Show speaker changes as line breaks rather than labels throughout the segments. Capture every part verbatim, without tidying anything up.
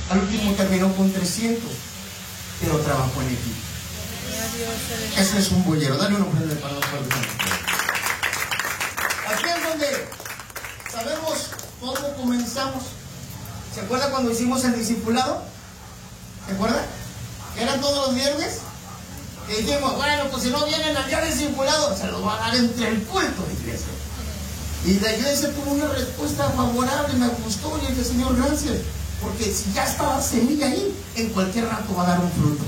Al último terminó con trescientos, pero trabajó en equipo. Ese es un boyero. Dale una ofrenda para los padres. Aquí es donde sabemos cómo comenzamos. ¿Se acuerda cuando hicimos el discipulado? ¿Se acuerda? Que eran todos los viernes. Y dijimos, bueno, pues si no vienen al día discipulado, se los va a dar entre el culto de iglesia. Y la iglesia tuvo una respuesta favorable, me gustó, y dije, Señor, gracias. Porque si ya estaba semilla ahí, en cualquier rato va a dar un fruto.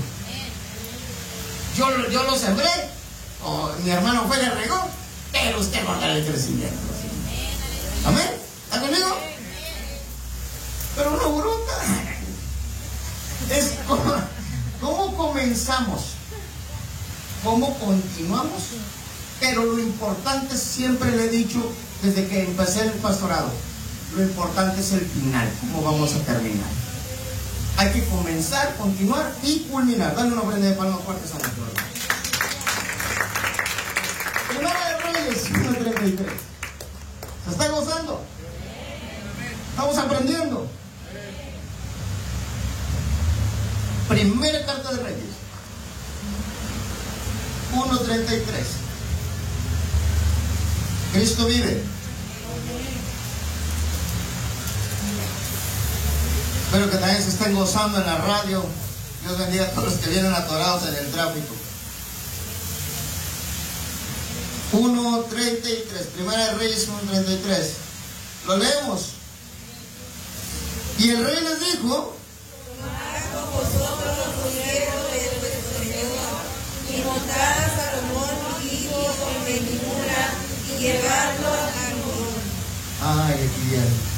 Yo, yo lo sembré, o mi hermano fue, le regó, pero usted va a dar el crecimiento. Amén. ¿Está conmigo? Pero no bruta. Es como, ¿cómo comenzamos? ¿Cómo continuamos? Pero lo importante, siempre le he dicho desde que empecé el pastorado, lo importante es el final, cómo vamos a terminar. Hay que comenzar, continuar y culminar. Dale una ofrenda de palmas fuertes a la gloria. Primera de Reyes uno treinta y tres. ¿Se está gozando? ¿Estamos aprendiendo? Primera carta de Reyes uno treinta y tres. Cristo vive. Espero que también se estén gozando en la radio. Dios bendiga a todos los que vienen atorados en el tráfico. uno treinta y tres. Primera de Reyes uno treinta y tres. Lo leemos. Y el rey les dijo:
y montar a Salomón hijo con venidura y llevarlo a Amón.
Ay, aquí viene.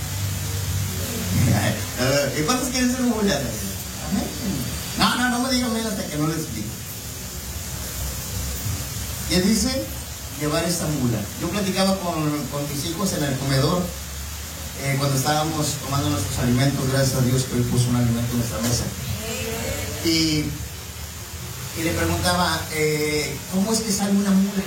¿Y cuántos quieren ser mujeres? No, no, no me digan menos hasta que no les explique. ¿Qué dice? Llevar esta mula. Yo platicaba con, con mis hijos en el comedor eh, cuando estábamos tomando nuestros alimentos. Gracias a Dios que hoy puso un alimento en nuestra mesa. Y, y le preguntaba, eh, ¿cómo es que sale una mula?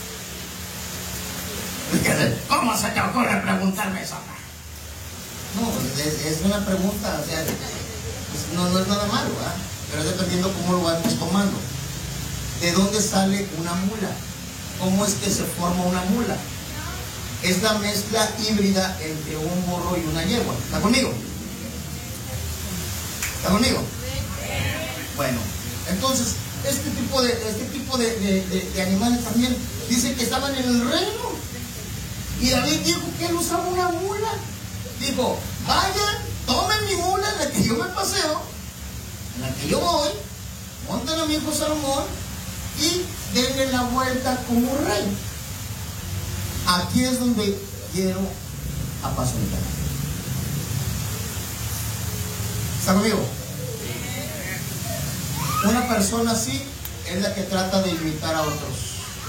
¿Cómo se te ocurre preguntarme eso? No, es, es una pregunta, o sea, pues no, no es nada malo, ¿verdad? Pero es dependiendo cómo lo vamos tomando. ¿De dónde sale una mula? ¿Cómo es que se forma una mula? Es la mezcla híbrida entre un burro y una yegua. ¿Está conmigo? ¿Está conmigo? Bueno, entonces, este tipo de, este tipo de, de, de, de animales también dicen que estaban en el reino. Y David dijo que él usaba una mula. Dijo, vayan, tomen mi mula en la que yo me paseo, en la que yo voy, monten a mi hijo Salomón y denle la vuelta como rey. Aquí es donde quiero apasiontar. ¿Está conmigo? Una persona así es la que trata de imitar a otros,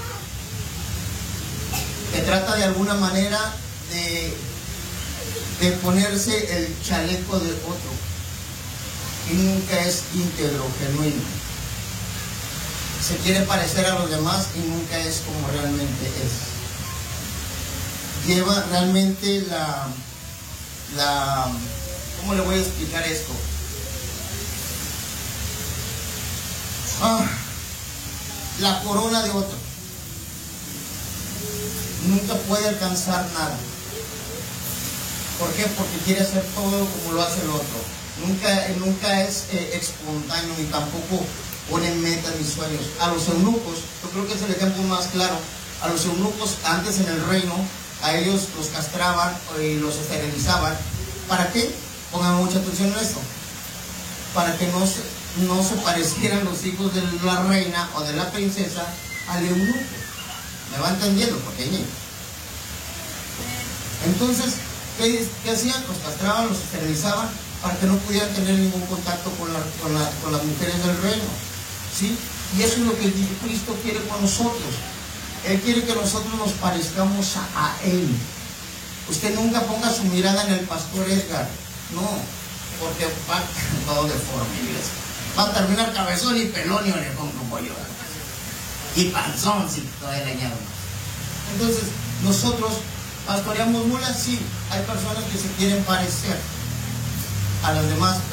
que trata de alguna manera de de ponerse el chaleco de otro y nunca es íntegro, genuino. Se quiere parecer a los demás y nunca es como realmente es. Lleva realmente la, la, ¿cómo le voy a explicar esto? Ah, la corona de otro. Nunca puede alcanzar nada. ¿Por qué? Porque quiere hacer todo como lo hace el otro. Nunca, nunca es eh, espontáneo ni tampoco pone metas ni sueños. A los eunucos, yo creo que es el ejemplo más claro. A los eunucos antes en el reino, a ellos los castraban y los esterilizaban. ¿Para qué? Pongan mucha atención en esto. Para que no se, no se parecieran los hijos de la reina o de la princesa al eunuco. ¿Me va entendiendo? Pequeñito. Entonces, ¿Qué, ¿qué hacían? Los castraban, los esterilizaban para que no pudieran tener ningún contacto con, la, con, la, con las mujeres del reino, ¿sí? Y eso es lo que Cristo quiere con nosotros. Él quiere que nosotros nos parezcamos a, a Él. Usted nunca ponga su mirada en el pastor Edgar, no, porque va todo deforme, va a terminar cabezón y pelón y orejón como yo, y panzón si todavía le añado más. Entonces, nosotros pastoreamos mulas, sí, hay personas que se quieren parecer a las demás